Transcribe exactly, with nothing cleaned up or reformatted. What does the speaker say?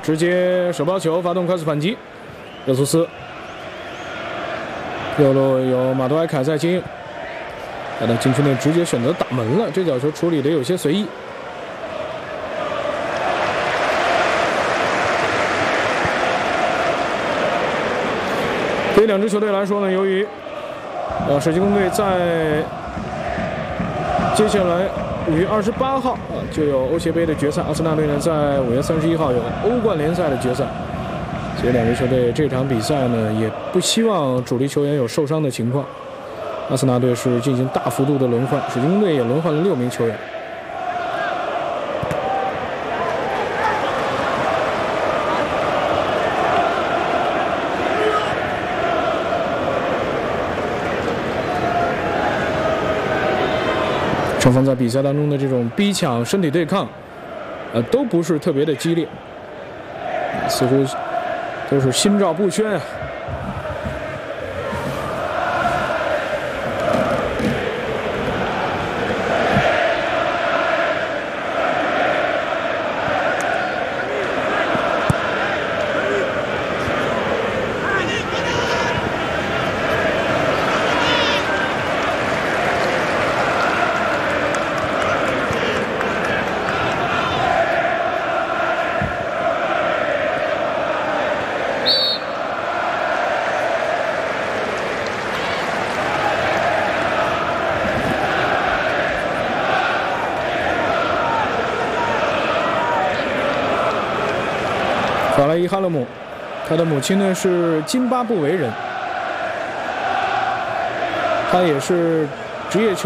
直接手抛球发动快速反击。热苏斯右路有马多埃凯在接应，来到禁区内直接选择打门了，这脚球处理的有些随意。对于两支球队来说呢，由于呃水晶宫队在接下来五月二十八号啊就有欧协杯的决赛，阿森纳队呢在五月三十一号有欧冠联赛的决赛，所以两支球队这场比赛呢也不希望主力球员有受伤的情况。阿森纳队是进行大幅度的轮换，水晶宫队也轮换了六名球员。双方在比赛当中的这种逼抢、身体对抗，呃，都不是特别的激烈，似乎都是心照不宣啊。法莱伊哈勒姆，他的母亲呢是津巴布韦人，他也是职业球